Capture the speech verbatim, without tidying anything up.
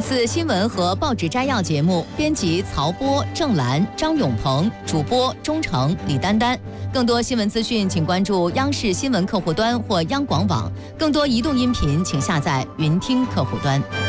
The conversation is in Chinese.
次新闻和报纸摘要节目，编辑曹波、郑兰、张永鹏，主播钟诚、李丹丹。更多新闻资讯，请关注央视新闻客户端或央广网。更多移动音频，请下载云听客户端。